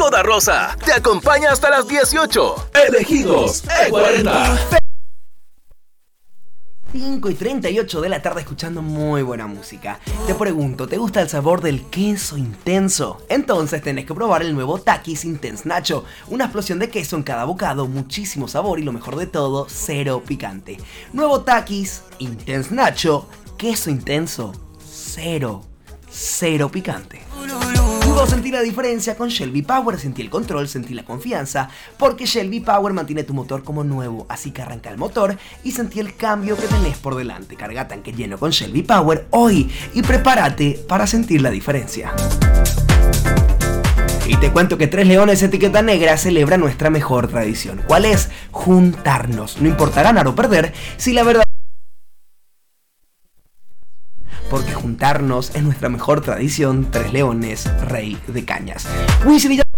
toda rosa. Te acompaña hasta las 18. Elegidos E40. 5:38 de la tarde escuchando muy buena música. Te pregunto, ¿te gusta el sabor del queso intenso? Entonces tenés que probar el nuevo Takis Intense Nacho. Una explosión de queso en cada bocado, muchísimo sabor y lo mejor de todo, cero picante. Nuevo Takis Intense Nacho, queso intenso, cero picante. Pudo sentir la diferencia con Shell V-Power, sentí el control, sentí la confianza, porque Shell V-Power mantiene tu motor como nuevo, así que arranca el motor y sentí el cambio que tenés por delante. Carga tanque lleno con Shell V-Power hoy y prepárate para sentir la diferencia. Y te cuento que Tres Leones Etiqueta Negra celebra nuestra mejor tradición. ¿Cuál es? Juntarnos. No importa ganar o perder, si la verdad... Porque juntarnos es nuestra mejor tradición. Tres Leones, rey de cañas. Wisin y